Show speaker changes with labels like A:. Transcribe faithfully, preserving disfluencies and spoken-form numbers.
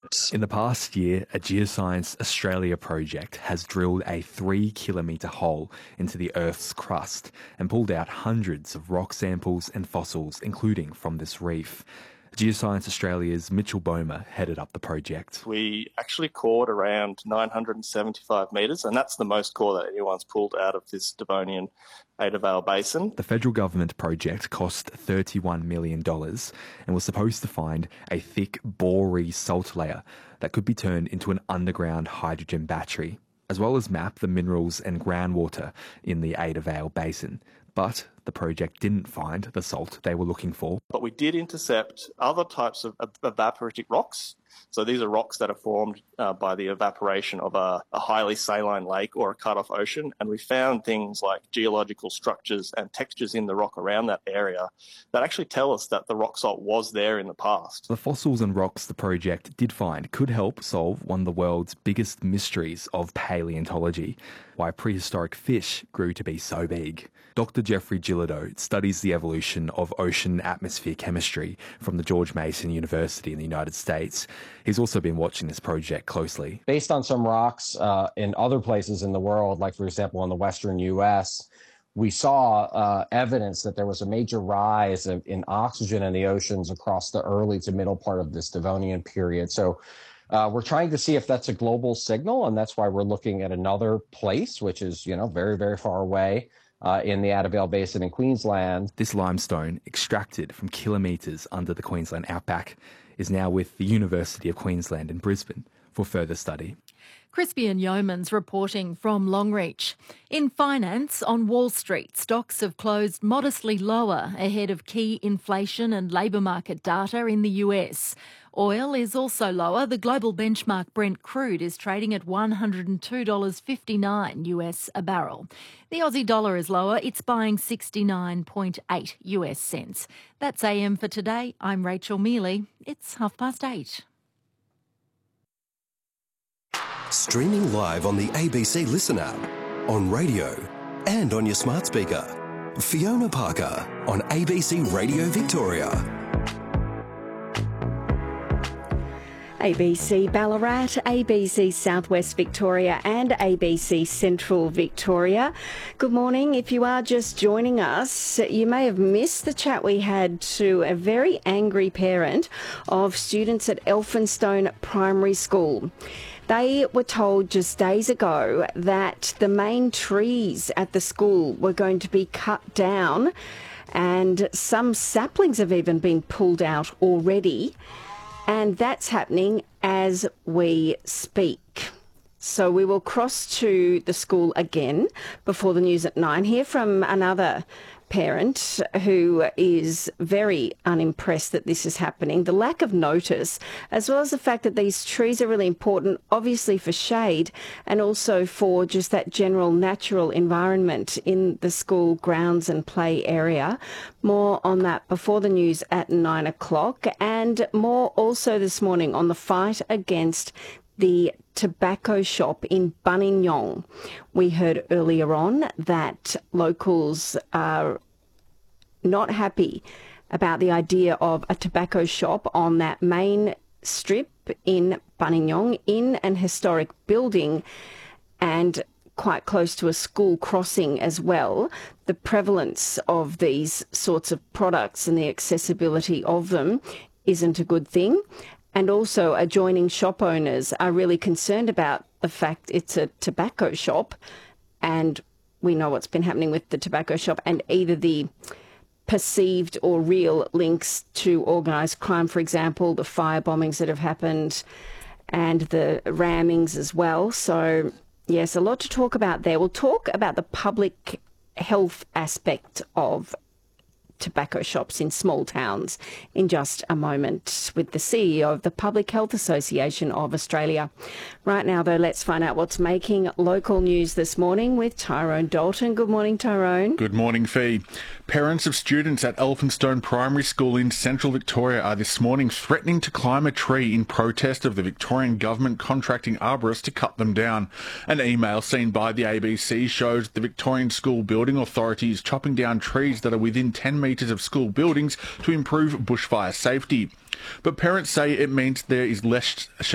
A: surface.
B: In the past year, a Geoscience Australia project has drilled a three kilometre hole into the Earth's crust and pulled out hundreds of rock samples and fossils, including from this reef. Geoscience Australia's Mitchell Bomer headed up the project.
C: We actually cored around nine hundred seventy-five metres, and that's the most core that anyone's pulled out of this Devonian Ada Vale Basin.
B: The federal government project cost thirty-one million dollars and was supposed to find a thick boree salt layer that could be turned into an underground hydrogen battery, as well as map the minerals and groundwater in the Ada Vale Basin. But the project didn't find the salt they were looking for.
C: But we did intercept other types of evaporitic rocks. So these are rocks that are formed uh, by the evaporation of a, a highly saline lake or a cut-off ocean. And we found things like geological structures and textures in the rock around that area that actually tell us that the rock salt was there in the past.
B: The fossils and rocks the project did find could help solve one of the world's biggest mysteries of paleontology, why prehistoric fish grew to be so big. Doctor Jeffrey Gillido studies the evolution of ocean atmosphere chemistry from the George Mason University in the United States. He's also been watching this project closely.
D: Based on some rocks uh, in other places in the world, like for example in the western U S, we saw uh, evidence that there was a major rise of, in oxygen in the oceans across the early to middle part of this Devonian period. So uh, we're trying to see if that's a global signal, and that's why we're looking at another place, which is, you know, very, very far away. Uh, in the Ada Vale Basin in Queensland.
B: This limestone, extracted from kilometres under the Queensland outback, is now with the University of Queensland in Brisbane for further study.
E: Crispian Yeomans reporting from Longreach. In finance, on Wall Street, stocks have closed modestly lower ahead of key inflation and labour market data in the U S. Oil is also lower. The global benchmark Brent crude is trading at one hundred two dollars fifty-nine U S a barrel. The Aussie dollar is lower. It's buying sixty-nine point eight U S cents. That's A M for today. I'm Rachel Mealy. It's half past eight.
F: Streaming live on the A B C Listen app, on radio and on your smart speaker. Fiona Parker on A B C Radio Victoria.
G: A B C Ballarat, A B C Southwest Victoria and A B C Central Victoria. Good morning. If you are just joining us, you may have missed the chat we had to a very angry parent of students at Elphinstone Primary School. They were told just days ago that the main trees at the school were going to be cut down, and some saplings have even been pulled out already. And that's happening as we speak. So we will cross to the school again before the news at nine. Hear from another parent who is very unimpressed that this is happening. The lack of notice, as well as the fact that these trees are really important, obviously for shade and also for just that general natural environment in the school grounds and play area. More on that before the news at nine o'clock, and more also this morning on the fight against the tobacco shop in Buninyong. We heard earlier on that locals are not happy about the idea of a tobacco shop on that main strip in Buninyong, in an historic building and quite close to a school crossing as well. The prevalence of these sorts of products and the accessibility of them isn't a good thing. And also adjoining shop owners are really concerned about the fact it's a tobacco shop, and we know what's been happening with the tobacco shop and either the perceived or real links to organised crime, for example, the fire bombings that have happened and the rammings as well. So, yes, a lot to talk about there. We'll talk about the public health aspect of tobacco shops in small towns in just a moment with the C E O of the Public Health Association of Australia. Right now, though, let's find out what's making local news this morning with Tyrone Dalton. Good morning, Tyrone.
H: Good morning, Fee. Parents of students at Elphinstone Primary School in Central Victoria are this morning threatening to climb a tree in protest of the Victorian government contracting arborists to cut them down. An email seen by the A B C shows the Victorian School Building Authority is chopping down trees that are within ten metres of school buildings to improve bushfire safety. But parents say it means there is less